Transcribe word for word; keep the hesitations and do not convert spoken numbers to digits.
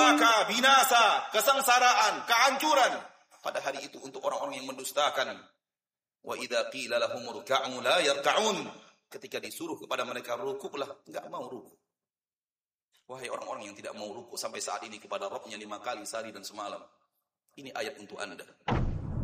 malapetaka, binasa, kesengsaraan, kehancuran pada hari itu untuk orang-orang yang mendustakan. Wa idza qila lahum ruk'u la yarka'un. Ketika disuruh kepada mereka rukuklah, enggak mau rukuk. Wahai orang-orang yang tidak mau rukuk sampai saat ini kepada Rabbnya lima kali sehari dan semalam. Ini ayat untuk Anda.